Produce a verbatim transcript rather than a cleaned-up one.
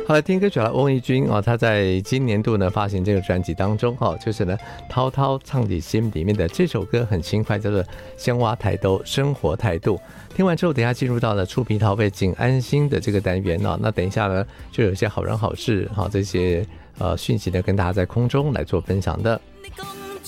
好来听歌曲了，翁怡君哦，他在今年度呢发行这个专辑当中哈、哦，就是呢滔滔唱你心里面的这首歌很轻快，叫做《鲜蛙台兜生活态度》。听完之后，等一下进入到了出皮桃背景安心的这个单元哦，那等一下呢就有一些好人好事哈、哦、这些呃讯息呢跟大家在空中来做分享的。你